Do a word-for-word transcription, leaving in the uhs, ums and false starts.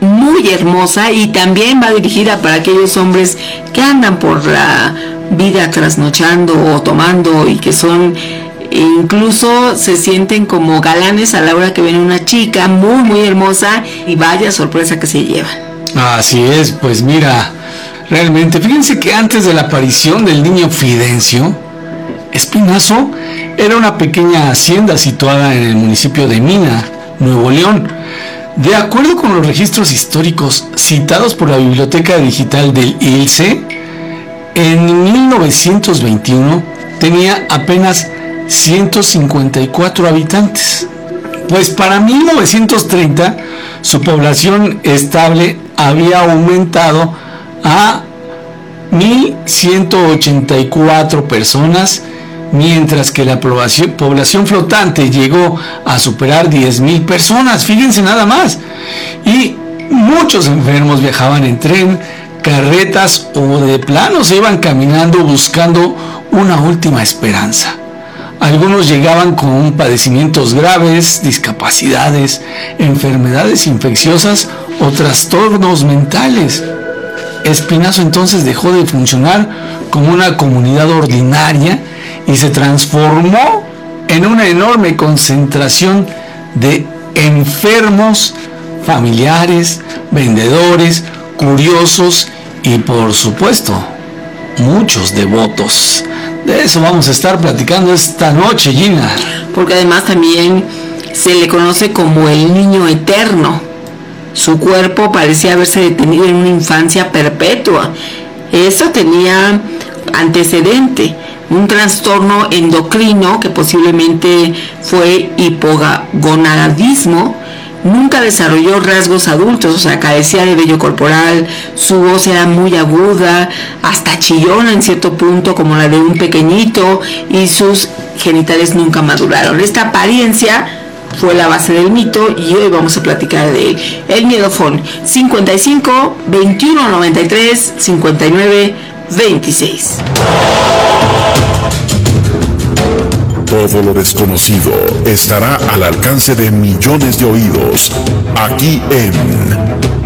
muy hermosa y también va dirigida para aquellos hombres que andan por la vida trasnochando o tomando y que son, incluso se sienten como galanes a la hora que ven una chica muy muy hermosa y vaya sorpresa que se llevan. Así es, pues mira, realmente, fíjense que antes de la aparición del niño Fidencio, Espinazo era una pequeña hacienda situada en el municipio de Mina, Nuevo León. De acuerdo con los registros históricos citados por la Biblioteca Digital del I L C, en mil novecientos veintiuno tenía apenas ciento cincuenta y cuatro habitantes. Pues para mil novecientos treinta su población estable había aumentado a mil ciento ochenta y cuatro personas, mientras que la población, población flotante llegó a superar diez mil personas, fíjense nada más. Y muchos enfermos viajaban en tren, carretas o de plano se iban caminando buscando una última esperanza. Algunos llegaban con padecimientos graves, discapacidades, enfermedades infecciosas o trastornos mentales. Espinazo entonces dejó de funcionar como una comunidad ordinaria y se transformó en una enorme concentración de enfermos, familiares, vendedores, curiosos y por supuesto muchos devotos. De eso vamos a estar platicando esta noche, Gina. Porque además también se le conoce como el niño eterno. Su cuerpo parecía haberse detenido en una infancia perpetua. Esto tenía antecedente, un trastorno endocrino que posiblemente fue hipogonadismo. Nunca desarrolló rasgos adultos, o sea, carecía de vello corporal, su voz era muy aguda, hasta chillona en cierto punto, como la de un pequeñito, y sus genitales nunca maduraron. Esta apariencia fue la base del mito y hoy vamos a platicar de él. El Miedofón, cincuenta y cinco, veintiuno, noventa y tres, cincuenta y nueve, veintiséis. Todo lo desconocido estará al alcance de millones de oídos, aquí en